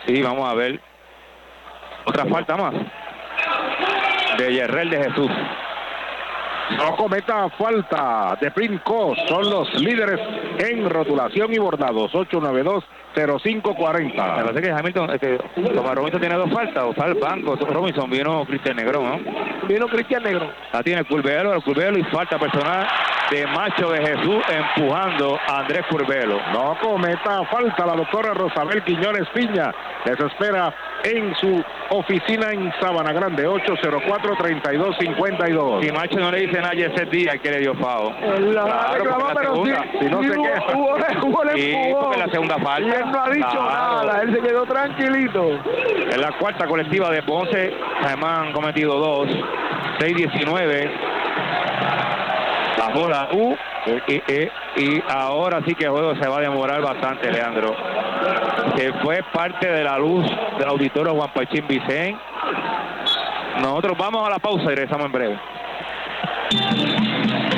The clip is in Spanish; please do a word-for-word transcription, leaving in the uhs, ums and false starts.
Sí, vamos a ver. Otra falta más. De Yerrel de Jesús. No cometa falta de Primco. Son los líderes en rotulación y bordados. ocho nueve dos, cero cinco cuatro Me cero. parece que Hamilton, este, Tomás Robinson tiene dos faltas. O para el banco. Robinson vino Cristian Negrón, ¿no? Vino Cristian Negrón. La tiene Curvelo, el Curvelo y falta personal de Macho de Jesús empujando a Andrés Curvelo. No cometa falta. La doctora Rosabel Quiñones Piña les espera en su oficina en Sabana Grande. Ocho cero cuatro, treinta y dos cincuenta y dos. Si Macho no le dice nada ese día que le dio fao. Él la Claro, reclamó, porque la pero sí, segunda, si no sí se hubo, queja. hubo, hubo el Sí, empujón. porque la segunda falta. Y él no ha dicho Claro. nada, él se quedó tranquilito. En la cuarta colectiva de Ponce, además han cometido dos. seis diecinueve. La bola U. Y, y, y ahora sí que el juego se va a demorar bastante, Leandro. Se fue parte de la luz del auditorio Juan Pachín Vicente. Nosotros vamos a la pausa y regresamos en breve.